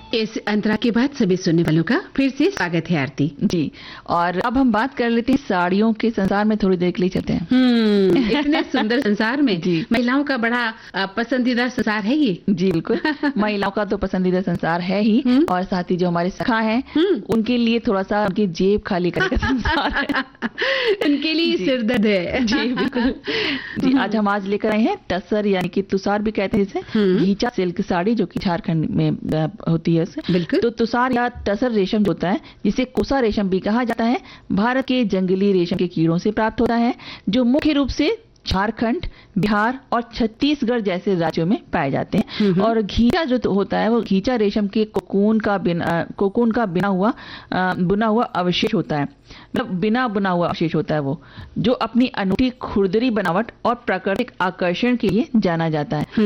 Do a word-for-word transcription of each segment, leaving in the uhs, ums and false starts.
इस अंतरा के बाद सभी सुनने वालों का फिर से स्वागत है आरती जी। और अब हम बात कर लेते हैं साड़ियों के संसार में, थोड़ी देर के लिए चलते हैं। हम्म इतने सुंदर संसार में जी। महिलाओं का बड़ा पसंदीदा संसार है ये। जी बिल्कुल, महिलाओं का तो पसंदीदा संसार है ही, और साथ ही जो हमारे सखा हैं उनके लिए थोड़ा सा उनकी जेब खाली करने का संसार है। उनके लिए सिरदर्द है। जी बिल्कुल जी। आज हम आज लेकर आए हैं टसर, यानी कि तुषार भी कहते हैं जिसे, घीचा सिल्क साड़ी, जो कि झारखंड में होती है। बिल्कुल। तो तुषार या टसर रेशम होता है, जिसे कोसा रेशम भी कहा जाता है, भारत के जंगली रेशम के कीड़ों से प्राप्त होता है, जो मुख्य रूप से झारखंड, बिहार और छत्तीसगढ़ जैसे राज्यों में पाए जाते हैं। और घीचा जो होता है वो घीचा रेशम के कोकून का बिना कोकून का बिना हुआ बुना हुआ अवशेष होता है, मतलब बिना बुना हुआ अवशेष होता है वो, जो अपनी अनूठी खुरदरी बनावट और प्राकृतिक आकर्षण के लिए जाना जाता है।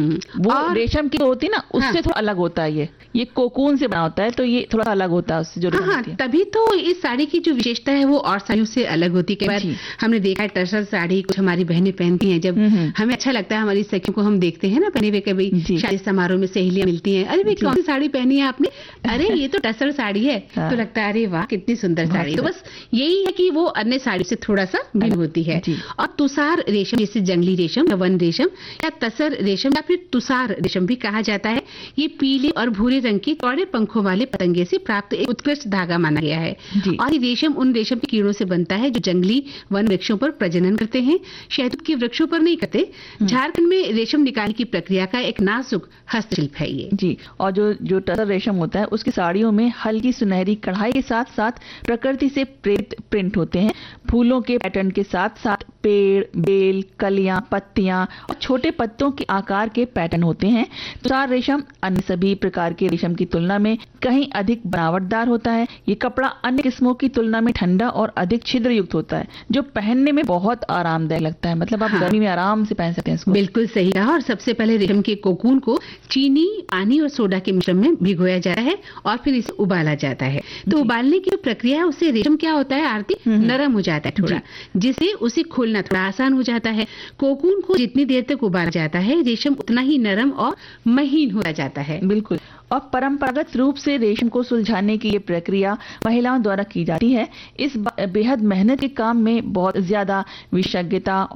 वो और... रेशम की होती है ना, उससे हाँ। थोड़ा अलग होता है। ये ये कोकून से बना होता है, तो ये थोड़ा अलग होता है उससे जो रेशम हाँ, होती है। तभी तो इस साड़ी की जो विशेषता है वो और साड़ियों से अलग होती है। कई बार हमने देखा है टसर साड़ी कुछ हमारी बहनें पहनती हैं, जब हमें अच्छा लगता है, हमारी सखियों को हम देखते हैं ना पहने हुए, कभी शादी समारोह में सहेलियां मिलती हैं, अरे भाई कौन सी साड़ी पहनी है आपने, अरे ये तो टसर साड़ी है, तो लगता है अरे वाह कितनी सुंदर साड़ी। तो बस यही है कि वो अन्य साड़ी से थोड़ा सा भिन्न होती है। और तुषार रेशम, जैसे जंगली रेशम या वन रेशम या तसर रेशम या फिर तुषार रेशम भी कहा जाता है, ये पीले और भूरे रंग की चौड़े पंखों वाले पतंगे से प्राप्त एक उत्कृष्ट धागा माना गया है। और ये रेशम उन रेशम के कीड़ों से बनता है जो जंगली वन वृक्षों पर प्रजनन करते हैं, शहतूत के वृक्षों पर नहीं करते। झारखंड में रेशम निकालने की प्रक्रिया का एक नाजुक हस्तशिल्प है ये। जी। और जो जो टसर रेशम होता है उसकी साड़ियों में हल्की सुनहरी कढ़ाई के साथ साथ प्रकृति से प्रेरित प्रिंट होते हैं। फूलों के पैटर्न के साथ साथ पेड़, बेल, कलियां, पत्तियां और छोटे पत्तों के आकार के पैटर्न होते हैं। तुषार रेशम अन्य सभी प्रकार के रेशम की तुलना में कहीं अधिक बनावटदार होता है। ये कपड़ा अन्य किस्मों की तुलना में ठंडा और अधिक छिद्र युक्त होता है, जो पहनने में बहुत आरामदायक लगता है। मतलब आप हाँ। गर्मी में आराम से पहन सकते हैं इसको। बिल्कुल सही कहा। और सबसे पहले रेशम के कोकून को चीनी, पानी और सोडा के मिश्रण में भिगोया जाता है और फिर इसे उबाला जाता है। तो उबालने की प्रक्रिया है, उससे रेशम क्या होता है आरती, नरम हो जाता है थोड़ा, जिससे उसे खोलना थोड़ा आसान हो जाता है। कोकून को जितनी देर तक उबाला जाता है, रेशम उतना ही नरम और महीन होता जाता है। बिल्कुल। और परंपरागत रूप से रेशम को सुलझाने की ये प्रक्रिया महिलाओं द्वारा की जाती है। इस बेहद मेहनत के काम में बहुत ज्यादा विशेषज्ञता